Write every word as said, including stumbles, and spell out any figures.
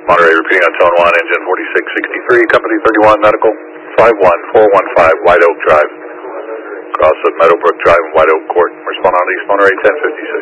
Monterey repeating on tone one, engine forty-six sixty-three, company thirty-one, medical, five one four one five, White Oak Drive. Cross of Meadowbrook Drive and White Oak Court. Respond on East Monterey ten fifty-seven.